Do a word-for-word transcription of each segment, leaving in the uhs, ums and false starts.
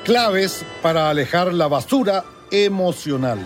Claves para alejar la basura emocional.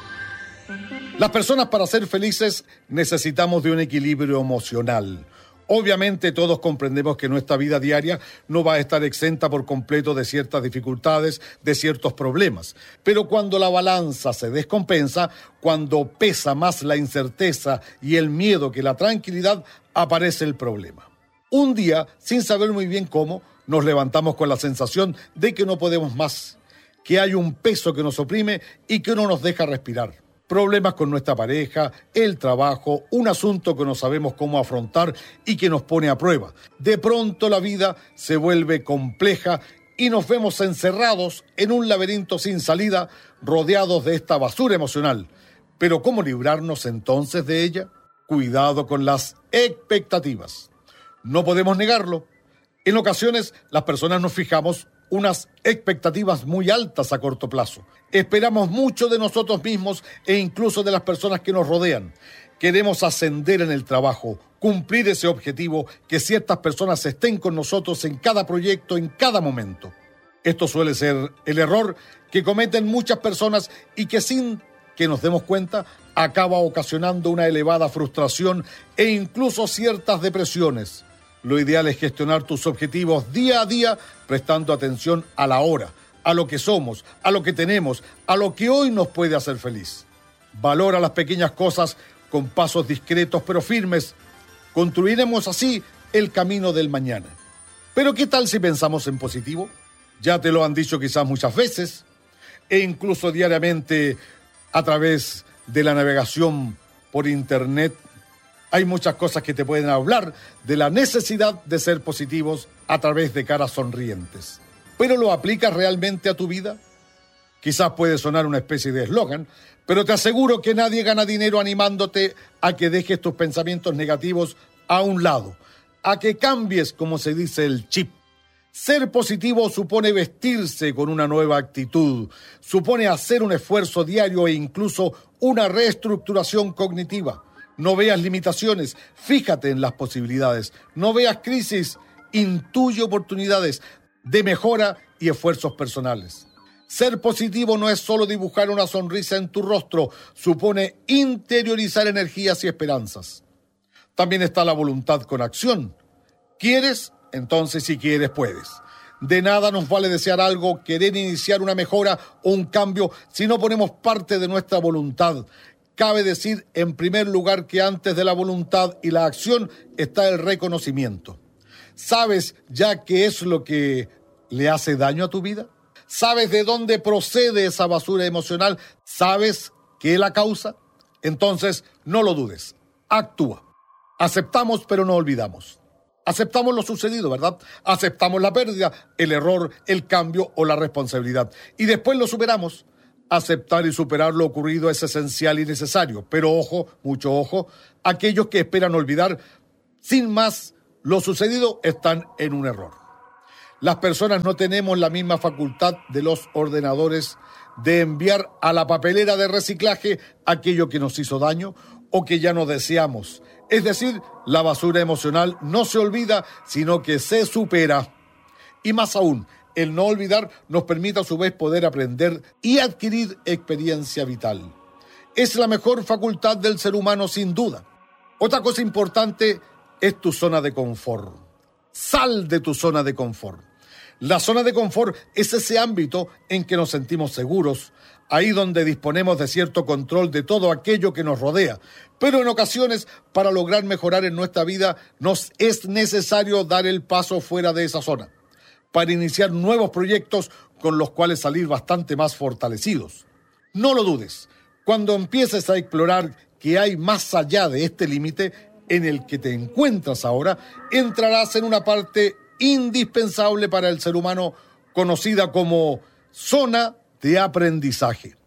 Las personas, para ser felices, necesitamos de un equilibrio emocional. Obviamente todos comprendemos que nuestra vida diaria no va a estar exenta por completo de ciertas dificultades, de ciertos problemas. Pero cuando la balanza se descompensa, cuando pesa más la incerteza y el miedo que la tranquilidad, aparece el problema. Un día, sin saber muy bien cómo, nos levantamos con la sensación de que no podemos más, que hay un peso que nos oprime y que no nos deja respirar. Problemas con nuestra pareja, el trabajo, un asunto que no sabemos cómo afrontar y que nos pone a prueba. De pronto la vida se vuelve compleja y nos vemos encerrados en un laberinto sin salida, rodeados de esta basura emocional. Pero ¿cómo librarnos entonces de ella? Cuidado con las expectativas. No podemos negarlo. En ocasiones las personas nos fijamos unas expectativas muy altas a corto plazo. Esperamos mucho de nosotros mismos e incluso de las personas que nos rodean. Queremos ascender en el trabajo, cumplir ese objetivo, que ciertas personas estén con nosotros en cada proyecto, en cada momento. Esto suele ser el error que cometen muchas personas y que sin que nos demos cuenta acaba ocasionando una elevada frustración e incluso ciertas depresiones. Lo ideal es gestionar tus objetivos día a día, prestando atención a la hora, a lo que somos, a lo que tenemos, a lo que hoy nos puede hacer feliz. Valora las pequeñas cosas con pasos discretos pero firmes. Construiremos así el camino del mañana. Pero ¿qué tal si pensamos en positivo? Ya te lo han dicho quizás muchas veces, e incluso diariamente a través de la navegación por internet. Hay muchas cosas que te pueden hablar de la necesidad de ser positivos a través de caras sonrientes. ¿Pero lo aplicas realmente a tu vida? Quizás puede sonar una especie de eslogan, pero te aseguro que nadie gana dinero animándote a que dejes tus pensamientos negativos a un lado, a que cambies, como se dice, el chip. Ser positivo supone vestirse con una nueva actitud, supone hacer un esfuerzo diario e incluso una reestructuración cognitiva. No veas limitaciones, fíjate en las posibilidades. No veas crisis, intuye oportunidades de mejora y esfuerzos personales. Ser positivo no es solo dibujar una sonrisa en tu rostro, supone interiorizar energías y esperanzas. También está la voluntad con acción. ¿Quieres? Entonces, si quieres, puedes. De nada nos vale desear algo, querer iniciar una mejora o un cambio si no ponemos parte de nuestra voluntad. Cabe decir, en primer lugar, que antes de la voluntad y la acción está el reconocimiento. ¿Sabes ya qué es lo que le hace daño a tu vida? ¿Sabes de dónde procede esa basura emocional? ¿Sabes qué la causa? Entonces, no lo dudes. Actúa. Aceptamos, pero no olvidamos. Aceptamos lo sucedido, ¿verdad? Aceptamos la pérdida, el error, el cambio o la responsabilidad. Y después lo superamos. Aceptar y superar lo ocurrido es esencial y necesario, pero ojo, mucho ojo, aquellos que esperan olvidar sin más lo sucedido están en un error. Las personas no tenemos la misma facultad de los ordenadores de enviar a la papelera de reciclaje aquello que nos hizo daño o que ya no deseamos. Es decir, la basura emocional no se olvida, sino que se supera. Y más aún, el no olvidar nos permite a su vez poder aprender y adquirir experiencia vital. Es la mejor facultad del ser humano sin duda. Otra cosa importante es tu zona de confort. Sal de tu zona de confort. La zona de confort es ese ámbito en que nos sentimos seguros, ahí donde disponemos de cierto control de todo aquello que nos rodea. Pero en ocasiones, para lograr mejorar en nuestra vida, nos es necesario dar el paso fuera de esa zona, para iniciar nuevos proyectos con los cuales salir bastante más fortalecidos. No lo dudes, cuando empieces a explorar que hay más allá de este límite en el que te encuentras ahora, entrarás en una parte indispensable para el ser humano conocida como zona de aprendizaje.